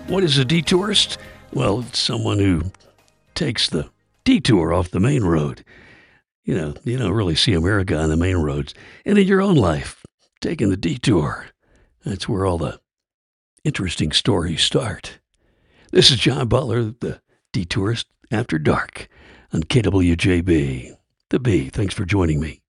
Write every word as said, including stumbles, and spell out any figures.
What is a detourist? Well, it's someone who takes the detour off the main road. You know, you don't really see America on the main roads. And in your own life, taking the detour. That's where all the interesting stories start. This is John Butler, the Detourist After Dark on K W J B. The B, thanks for joining me.